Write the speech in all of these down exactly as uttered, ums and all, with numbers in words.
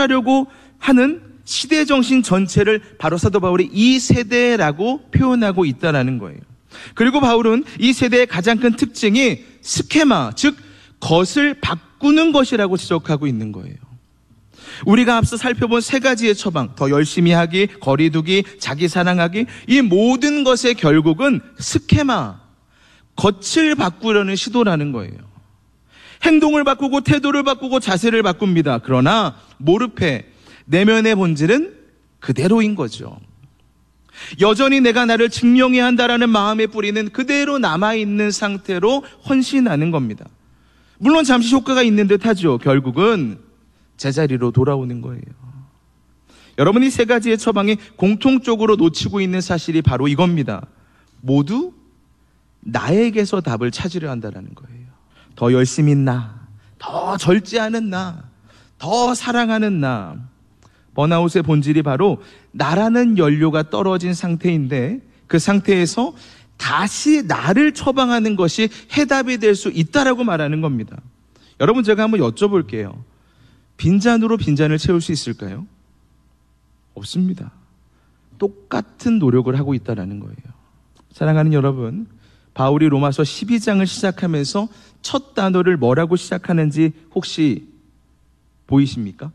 척결하려고 하는 시대 정신 전체를 바로 사도 바울이 이 세대라고 표현하고 있다는 거예요. 그리고 바울은 이 세대의 가장 큰 특징이 스케마, 즉 것을 바꾸는 것이라고 지적하고 있는 거예요. 우리가 앞서 살펴본 세 가지의 처방, 더 열심히 하기, 거리 두기, 자기 사랑하기, 이 모든 것의 결국은 스케마, 겉을 바꾸려는 시도라는 거예요. 행동을 바꾸고 태도를 바꾸고 자세를 바꿉니다. 그러나 모르페, 내면의 본질은 그대로인 거죠. 여전히 내가 나를 증명해야 한다라는 마음의 뿌리는 그대로 남아있는 상태로 헌신하는 겁니다. 물론 잠시 효과가 있는 듯 하죠. 결국은 제자리로 돌아오는 거예요. 여러분이 세 가지의 처방이 공통적으로 놓치고 있는 사실이 바로 이겁니다. 모두 나에게서 답을 찾으려 한다는 거예요. 더 열심히 나, 더 절제하는 나, 더 사랑하는 나. 번아웃의 본질이 바로 나라는 연료가 떨어진 상태인데 그 상태에서 다시 나를 처방하는 것이 해답이 될 수 있다라고 말하는 겁니다. 여러분, 제가 한번 여쭤볼게요. 빈잔으로 빈잔을 채울 수 있을까요? 없습니다. 똑같은 노력을 하고 있다는 거예요. 사랑하는 여러분, 바울이 로마서 십이 장을 시작하면서 첫 단어를 뭐라고 시작하는지 혹시 보이십니까?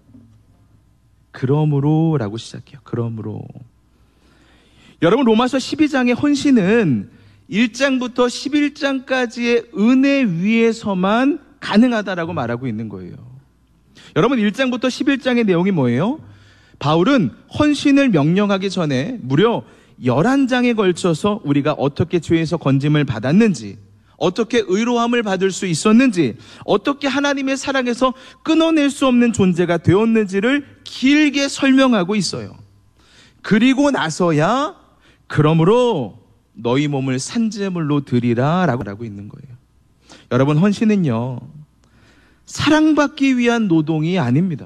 그러므로 라고 시작해요. 그러므로. 여러분, 로마서 십이 장의 헌신은 일 장부터 십일 장까지의 은혜 위에서만 가능하다라고 말하고 있는 거예요. 여러분, 일 장부터 십일 장의 내용이 뭐예요? 바울은 헌신을 명령하기 전에 무려 열한 장에 걸쳐서 우리가 어떻게 죄에서 건짐을 받았는지, 어떻게 의로함을 받을 수 있었는지, 어떻게 하나님의 사랑에서 끊어낼 수 없는 존재가 되었는지를 길게 설명하고 있어요. 그리고 나서야 그러므로 너희 몸을 산제물로 드리라 라고 하고 있는 거예요. 여러분, 헌신은요, 사랑받기 위한 노동이 아닙니다.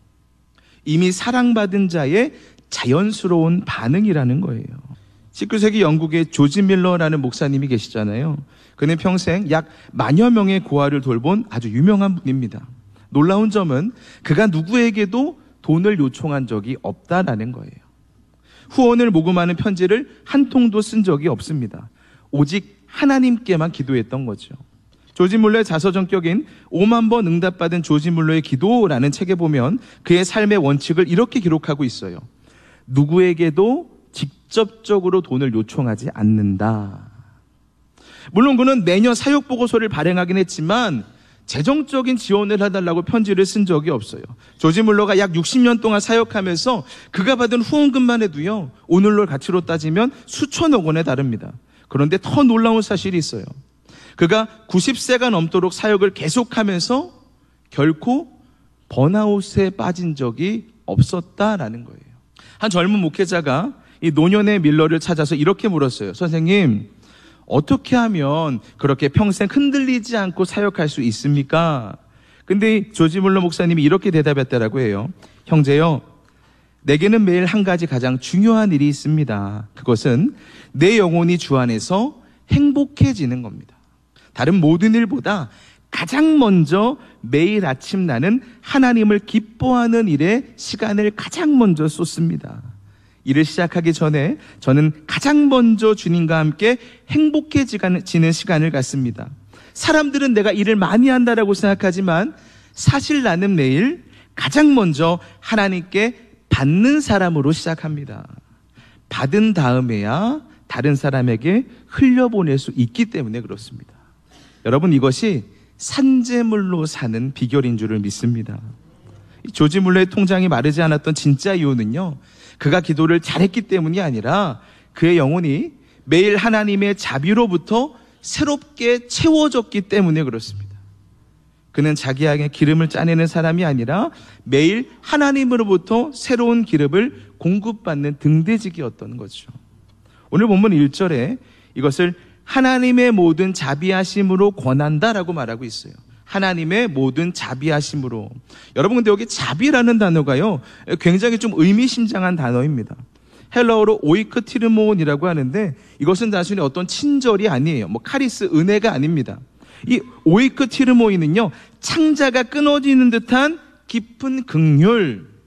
이미 사랑받은 자의 자연스러운 반응이라는 거예요. 십구 세기 영국의 조지 밀러라는 목사님이 계시잖아요. 그는 평생 약 만여 명의 고아를 돌본 아주 유명한 분입니다. 놀라운 점은 그가 누구에게도 돈을 요청한 적이 없다라는 거예요. 후원을 모금하는 편지를 한 통도 쓴 적이 없습니다. 오직 하나님께만 기도했던 거죠. 조지 물러의 자서전격인 오만 번 응답받은 조지 물러의 기도라는 책에 보면 그의 삶의 원칙을 이렇게 기록하고 있어요. 누구에게도 직접적으로 돈을 요청하지 않는다. 물론 그는 매년 사역보고서를 발행하긴 했지만 재정적인 지원을 해달라고 편지를 쓴 적이 없어요. 조지 물러가 약 육십 년 동안 사역하면서 그가 받은 후원금만 해도요, 오늘날 가치로 따지면 수천억 원에 달합니다. 그런데 더 놀라운 사실이 있어요. 그가 구십 세가 넘도록 사역을 계속하면서 결코 번아웃에 빠진 적이 없었다라는 거예요. 한 젊은 목회자가 이 노년의 밀러를 찾아서 이렇게 물었어요. 선생님, 어떻게 하면 그렇게 평생 흔들리지 않고 사역할 수 있습니까? 근데 조지 물러 목사님이 이렇게 대답했다라고 해요. 형제요, 내게는 매일 한 가지 가장 중요한 일이 있습니다. 그것은 내 영혼이 주 안에서 행복해지는 겁니다. 다른 모든 일보다 가장 먼저 매일 아침 나는 하나님을 기뻐하는 일에 시간을 가장 먼저 쏟습니다. 일을 시작하기 전에 저는 가장 먼저 주님과 함께 행복해지는 시간을 갖습니다. 사람들은 내가 일을 많이 한다라고 생각하지만 사실 나는 매일 가장 먼저 하나님께 받는 사람으로 시작합니다. 받은 다음에야 다른 사람에게 흘려보낼 수 있기 때문에 그렇습니다. 여러분, 이것이 산재물로 사는 비결인 줄을 믿습니다. 조지 물러의 통장이 마르지 않았던 진짜 이유는요, 그가 기도를 잘했기 때문이 아니라 그의 영혼이 매일 하나님의 자비로부터 새롭게 채워졌기 때문에 그렇습니다. 그는 자기에게 기름을 짜내는 사람이 아니라 매일 하나님으로부터 새로운 기름을 공급받는 등대직이었던 거죠. 오늘 본문 일 절에 이것을 하나님의 모든 자비하심으로 권한다라고 말하고 있어요. 하나님의 모든 자비하심으로. 여러분, 근데 여기 자비라는 단어가요, 굉장히 좀 의미심장한 단어입니다. 헬라어로 오이크티르몬이라고 하는데 이것은 단순히 어떤 친절이 아니에요. 뭐 카리스, 은혜가 아닙니다. 이 오이크티르모이는요, 창자가 끊어지는 듯한 깊은 긍휼,